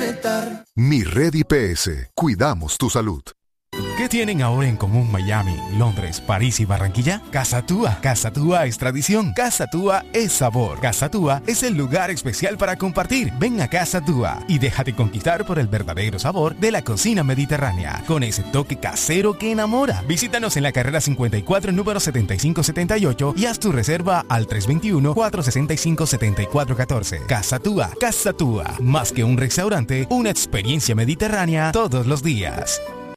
conectar. Mi Red IPS. Cuidamos tu salud. ¿Qué tienen ahora en común Miami, Londres, París y Barranquilla? Casa Túa. Casa Túa es tradición. Casa Túa es sabor. Casa Túa es el lugar especial para compartir. Ven a Casa Túa y déjate conquistar por el verdadero sabor de la cocina mediterránea, con ese toque casero que enamora. Visítanos en la carrera 54, número 7578 y haz tu reserva al 321-465-7414. Casa Túa. Casa Túa. Más que un restaurante, una experiencia mediterránea todos los días.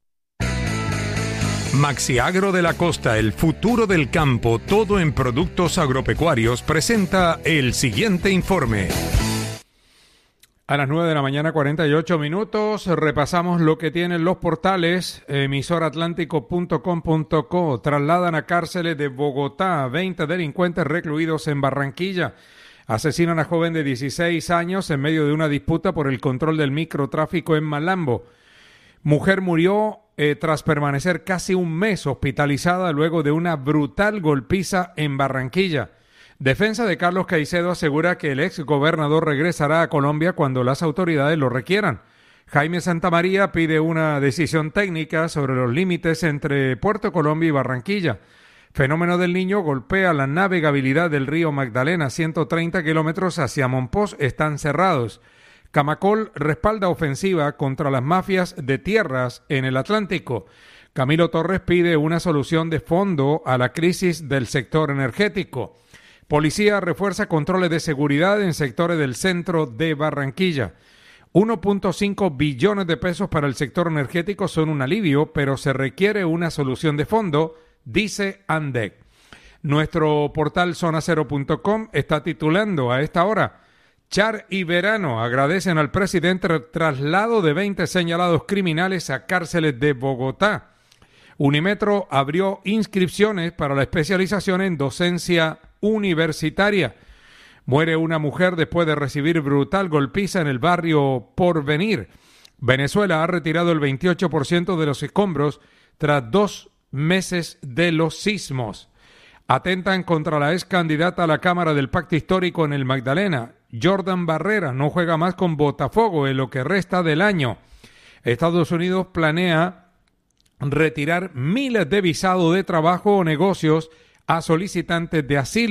Maxiagro de la Costa, el futuro del campo, todo en productos agropecuarios, presenta el siguiente informe. A las 9 de la mañana, 48 minutos, repasamos lo que tienen los portales. Emisoratlántico.com.co. Trasladan a cárceles de Bogotá 20 delincuentes recluidos en Barranquilla. Asesinan a joven de 16 años en medio de una disputa por el control del microtráfico en Malambo. Mujer murió tras permanecer casi un mes hospitalizada luego de una brutal golpiza en Barranquilla. Defensa de Carlos Caicedo asegura que el exgobernador regresará a Colombia cuando las autoridades lo requieran. Jaime Santamaría pide una decisión técnica sobre los límites entre Puerto Colombia y Barranquilla. Fenómeno del Niño golpea la navegabilidad del río Magdalena. 130 kilómetros hacia Monpós están cerrados. Camacol respalda ofensiva contra las mafias de tierras en el Atlántico. Camilo Torres pide una solución de fondo a la crisis del sector energético. Policía refuerza controles de seguridad en sectores del centro de Barranquilla. 1.5 billones de pesos para el sector energético son un alivio, pero se requiere una solución de fondo, dice ANDEC. Nuestro portal zonacero.com está titulando a esta hora: Char y Verano agradecen al presidente el traslado de 20 señalados criminales a cárceles de Bogotá. Unimetro abrió inscripciones para la especialización en docencia universitaria. Muere una mujer después de recibir brutal golpiza en el barrio Porvenir. Venezuela ha retirado el 28% de los escombros tras 2 meses de los sismos. Atentan contra la ex candidata a la Cámara del Pacto Histórico en el Magdalena. Jordan Barrera no juega más con Botafogo en lo que resta del año. Estados Unidos planea retirar miles de visados de trabajo o negocios a solicitantes de asilo.